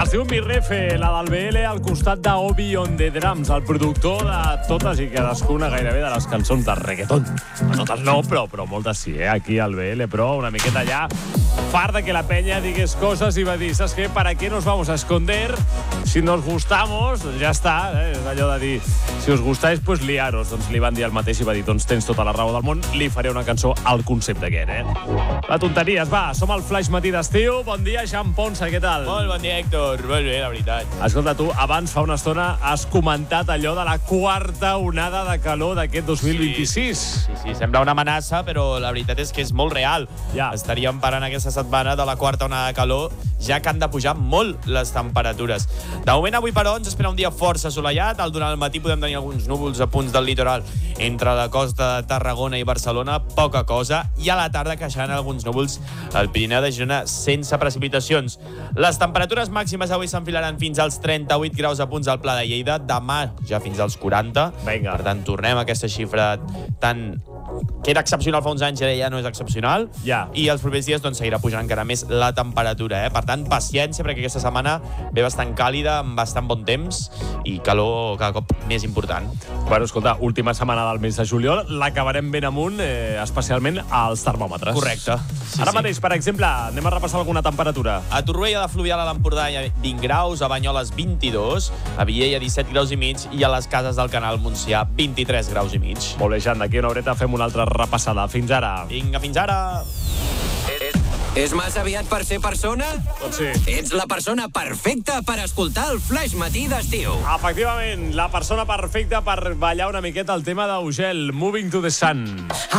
Es diu Mirrefe, la del BL, al costat d'Obi on the Drums, el productor de totes i cadascuna gairebé de les cançons de reggaeton. Totes no, però moltes sí, aquí al BL, però una miqueta allà, fart de que la penya digués coses i va dir, ¿sabes qué? ¿Para qué nos vamos a esconder? Si nos gustamos, ja està, és allò de dir, si us gustáis, pues liaros. Doncs li van dir el mateix i va dir, doncs tens tota la raó del món, li faré una cançó al concepte aquest, La tonteries, va, som al Flaix Matí d'Estiu. Bon dia, Jean Ponsa, què tal? Molt bon dia, Héctor. Molt bé, la veritat. Escolta, tu, abans, fa una estona, has comentat allò de la quarta onada de calor d'aquest 2026. Sí, sembla una amenaça, però la veritat és que és molt real. Ja. Estaríem parlant aquesta setmana de la quarta onada de calor, ja que han de pujar molt les temperatures. De moment, avui, però, ens espera un dia força assolellat. Durant el matí podem tenir alguns núvols a punts del litoral entre la costa de Tarragona i Barcelona, poca cosa, i a la tarda creixeran alguns núvols al Pirineu de Girona sense precipitacions. Les temperatures màximes avui s'enfilaran fins als 38 graus a punts al Pla de Lleida, demà ja fins als 40. Vinga. Per tant, tornem a aquesta xifra tan que era excepcional fa uns anys, ara ja no és excepcional. Ja. I els propers dies doncs, seguirà pujant encara més la temperatura. Per tant, paciència, perquè aquesta setmana ve bastant càlida, amb bastant bon temps i calor cada cop més important. Bueno, escolta, última setmana del mes de juliol, l'acabarem ben amunt, especialment als termòmetres. Correcte. Ara mateix, per exemple, anem a repassar alguna temperatura. A Torroella de Fluvial, a l'Empordà, hi ha 20 graus, a Banyoles 22, a Viella 17 graus i mig i a les Cases del Canal Montsià 23 graus i mig. Molt bé, Jan, d'aquí una horeta fem una altra repassada. Fins ara. Vinga, fins ara! És massa aviat per ser persona? Doncs sí. Ets la persona perfecta per escoltar el Flaix Matí d'Estiu. Efectivament, la persona perfecta per ballar una miqueta el tema d'Ugel, Moving to the Sun.